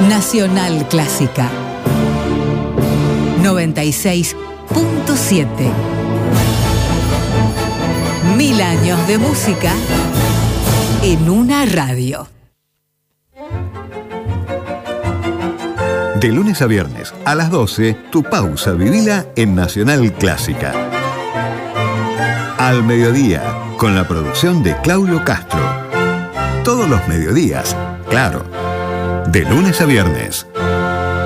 Nacional Clásica 96.7. 1000 años de música en una radio. De lunes a viernes a las 12, tu pausa vivila en Nacional Clásica. Al mediodía, con la producción de Claudio Castro. Todos los mediodías, claro. De lunes a viernes.